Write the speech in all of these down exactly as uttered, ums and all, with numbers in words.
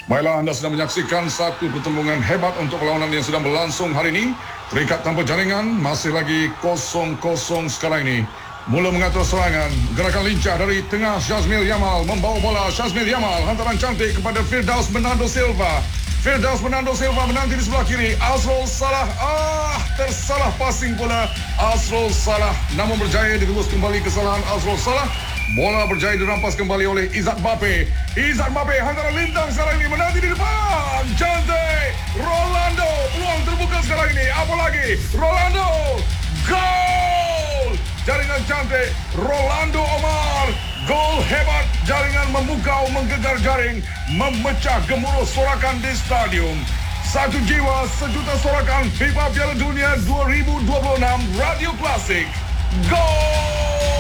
Baiklah, anda sedang menyaksikan satu pertembungan hebat untuk perlawanan yang sedang berlangsung hari ini. Terikat tanpa jaringan, masih lagi kosong kosong sekarang ini. Mula mengatur serangan, gerakan lincah dari tengah Syazmil Yamal, membawa bola Syazmil Yamal, hantaran cantik kepada Firdaus Bernardo Silva. Firdaus Bernardo Silva menanti di sebelah kiri. Azrul Salah, ah, tersalah passing pula Azrul Salah. Namun berjaya ditebus kembali kesalahan Azrul Salah. Bola berjaya dirampas kembali oleh Izzat Mbappe. Izzat Mbappe hantaran lintang sekarang ini, menanti di depan. Cantik Rolando, peluang terbuka sekarang ini. Apa lagi? Rolando, gol! Jaringan cantik Rolando Omar. Gol hebat, jaringan memukau, menggegar jaring, memecah gemuruh sorakan di stadium. Satu jiwa, sejuta sorakan FIFA Piala Dunia dua ribu dua puluh enam Radio Klasik. Gol!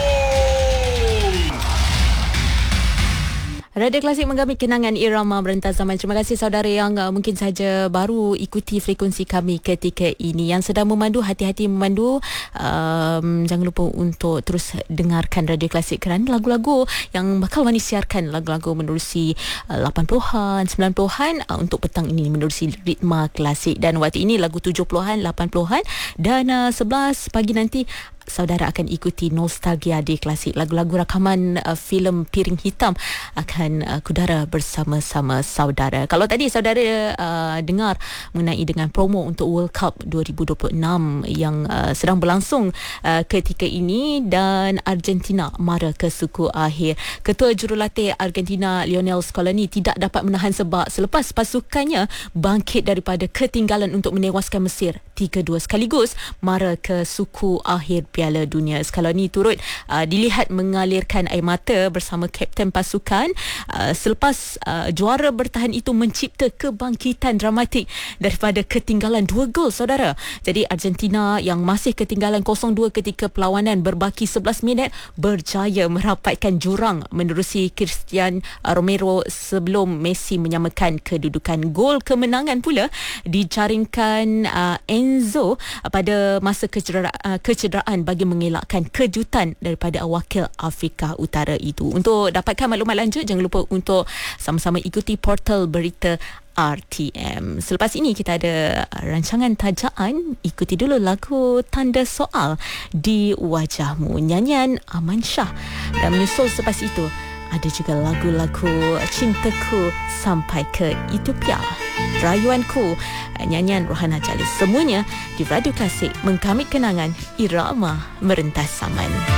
Radio Klasik menggamit kenangan irama merentas zaman. Terima kasih saudara yang uh, mungkin saja baru ikuti frekuensi kami ketika ini. Yang sedang memandu, hati-hati memandu. Um, jangan lupa untuk terus dengarkan Radio Klasik kerana lagu-lagu yang bakal Wani siarkan, lagu-lagu menerusi uh, lapan puluhan, sembilan puluhan uh, untuk petang ini menerusi ritma klasik. Dan waktu ini lagu tujuh puluhan, lapan puluhan dan uh, sebelas pagi nanti saudara akan ikuti Nostalgia di Klasik. Lagu-lagu rakaman uh, filem Piring Hitam akan uh, kudara bersama-sama saudara. Kalau tadi saudara uh, dengar mengenai dengan promo untuk World Cup dua ribu dua puluh enam yang uh, sedang berlangsung uh, ketika ini, dan Argentina mara ke suku akhir. Ketua Jurulatih Argentina Lionel Scaloni tidak dapat menahan sebab selepas pasukannya bangkit daripada ketinggalan untuk menewaskan Mesir tiga dua sekaligus mara ke suku akhir Piala Dunia. Scaloni turut uh, dilihat mengalirkan air mata bersama kapten pasukan uh, selepas uh, juara bertahan itu mencipta kebangkitan dramatik daripada ketinggalan dua gol saudara. Jadi Argentina yang masih ketinggalan kosong dua ketika perlawanan berbaki sebelas minit berjaya merapatkan jurang menerusi Cristian Romero sebelum Messi menyamakan kedudukan. Gol kemenangan pula dijaringkan uh, Enzo pada masa kecedera, uh, kecederaan bagi mengelakkan kejutan daripada wakil Afrika Utara itu. Untuk dapatkan maklumat lanjut, jangan lupa untuk sama-sama ikuti portal berita R T M. Selepas ini kita ada rancangan tajaan. Ikuti dulu lagu Tanda Soal di Wajahmu, nyanyian Aman Shah. Dan menyusul selepas itu ada juga lagu-lagu Cintaku Sampai ke Ethiopia, Rayuanku, nyanyian Rohana Jalis. Semuanya di Radio Klasik menggamit kenangan irama merentas zaman.